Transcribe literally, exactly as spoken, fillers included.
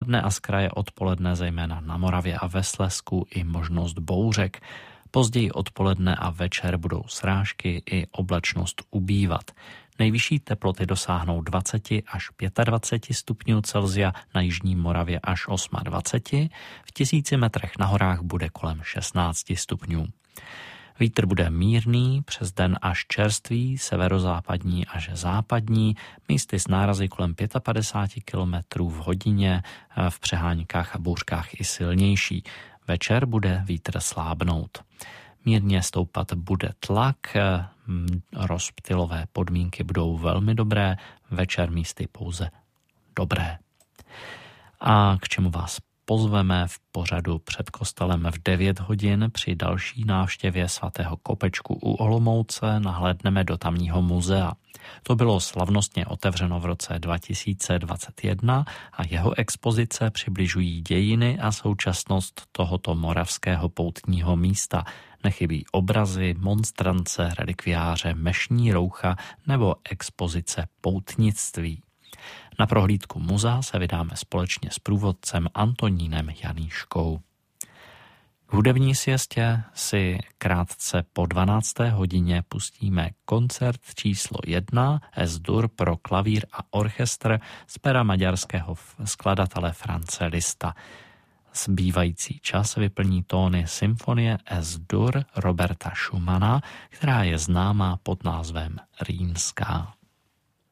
dne a zkraje odpoledne zejména na Moravě a ve Slezsku i možnost bouřek. Později odpoledne a večer budou srážky i oblačnost ubývat. Nejvyšší teploty dosáhnou dvacet až dvacet pět stupňů Celsia, na jižní Moravě až dvacet osm, v tisíci metrech na horách bude kolem šestnáct stupňů. Vítr bude mírný, přes den až čerstvý, severozápadní až západní, místy s nárazy kolem padesát pět kilometrů v hodině, v přeháňkách a bouřkách i silnější. Večer bude vítr slábnout. Mírně stoupat bude tlak, rozptylové podmínky budou velmi dobré, večer místy pouze dobré. A k čemu vás pozveme v pořadu Před kostelem v devět hodin při další návštěvě svatého Kopečku u Olomouce nahlédneme do tamního muzea. To bylo slavnostně otevřeno v roce dva tisíce dvacet jedna a jeho expozice přibližují dějiny a současnost tohoto moravského poutního místa. Nechybí obrazy, monstrance, relikviáře, mešní roucha nebo expozice poutnictví. Na prohlídku muzea se vydáme společně s průvodcem Antonínem Janíškou. V hudební siestě si krátce po dvanácté hodině pustíme koncert číslo jedna Es-dur pro klavír a orchestr z pera maďarského skladatele France Liszta. Zbývající čas vyplní tóny symfonie Es-dur Roberta Schumana, která je známá pod názvem Rýmská.